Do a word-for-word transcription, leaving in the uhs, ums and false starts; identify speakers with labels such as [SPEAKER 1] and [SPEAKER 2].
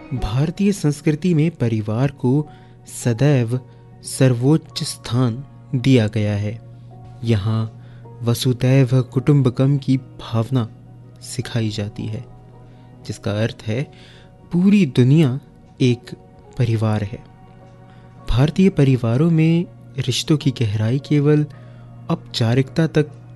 [SPEAKER 1] भारतीय संस्कृति में परिवार को सदैव सर्वोच्च स्थान दिया गया है। यहाँ वसुधैव कुटुंबकम की भावना सिखाई जाती है, जिसका अर्थ है पूरी दुनिया एक परिवार है। भारतीय परिवारों में रिश्तों की गहराई केवल औपचारिकता तक